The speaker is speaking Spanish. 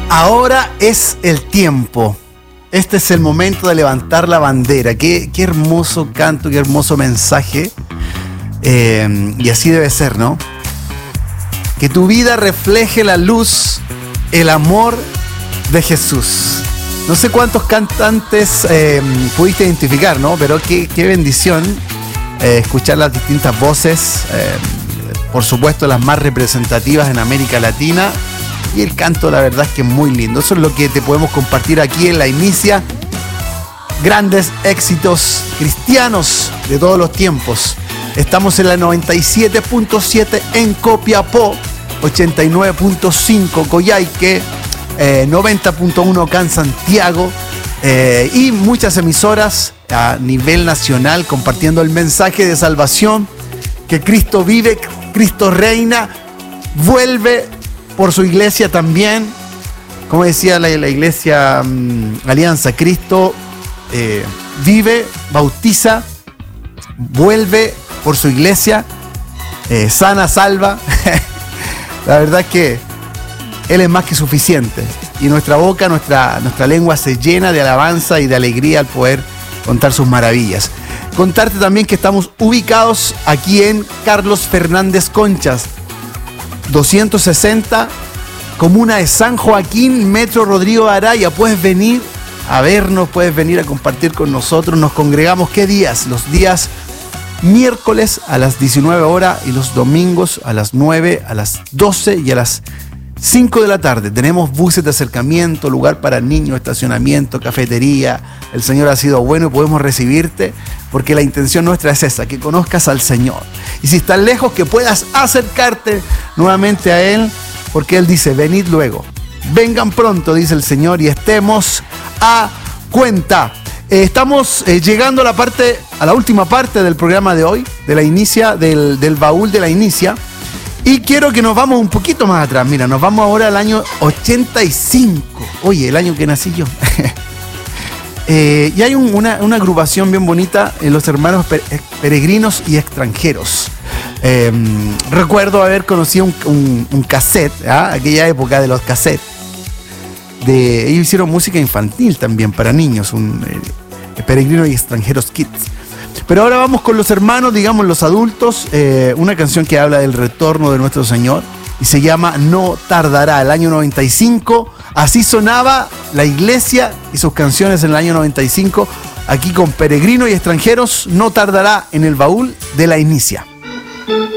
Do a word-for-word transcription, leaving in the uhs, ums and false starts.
Ahora es el tiempo. Este es el momento de levantar la bandera. Qué, qué hermoso canto, qué hermoso mensaje. Eh, y así debe ser, ¿no? Que tu vida refleje la luz, el amor de Jesús. No sé cuántos cantantes eh, pudiste identificar, ¿no? Pero qué, qué bendición eh, escuchar las distintas voces. Eh, por supuesto, las más representativas en América Latina. Y el canto, la verdad es que es muy lindo. Eso es lo que te podemos compartir aquí en La Inicia. Grandes éxitos cristianos de todos los tiempos. Estamos en la noventa y siete punto siete en Copiapó, ochenta y nueve punto cinco Coyhaique, eh, noventa punto uno acá en Santiago eh, y muchas emisoras a nivel nacional compartiendo el mensaje de salvación, que Cristo vive, Cristo reina, vuelve por su iglesia también. Como decía la, la iglesia um, Alianza, Cristo eh, vive, bautiza, vuelve por su iglesia, eh, sana, salva. La verdad es que Él es más que suficiente. Y nuestra boca, nuestra, nuestra lengua se llena de alabanza y de alegría al poder contar sus maravillas. Contarte también que estamos ubicados aquí en Carlos Fernández Conchas, doscientos sesenta, comuna de San Joaquín, Metro Rodrigo Araya. Puedes venir a vernos, puedes venir a compartir con nosotros. Nos congregamos, ¿qué días? Los días miércoles a las diecinueve horas y los domingos a las nueve, a las doce y a las cinco de la tarde. Tenemos buses de acercamiento, lugar para niños, estacionamiento, cafetería. El Señor ha sido bueno y podemos recibirte, porque la intención nuestra es esa, que conozcas al Señor. Y si estás lejos, que puedas acercarte nuevamente a Él, porque Él dice, venid luego. Vengan pronto, dice el Señor, y estemos a cuenta. Eh, estamos eh, llegando a la parte, a la última parte del programa de hoy, de la inicia, del, del baúl de la inicia. Y quiero que nos vamos un poquito más atrás. Mira, nos vamos ahora al año ochenta y cinco. Oye, el año que nací yo. eh, y hay un, una, una agrupación bien bonita, en los hermanos peregrinos y extranjeros. Eh, recuerdo haber conocido un, un, un cassette, ¿eh? Aquella época de los cassettes. De, ellos hicieron música infantil también para niños, un eh, peregrinos y extranjeros kids. Pero ahora vamos con los hermanos, digamos los adultos, eh, una canción que habla del retorno de nuestro Señor y se llama No Tardará, el año noventa y cinco. Así sonaba la iglesia y sus canciones en el año noventa y cinco, aquí con peregrinos y extranjeros. No Tardará, en el baúl de la Inicia.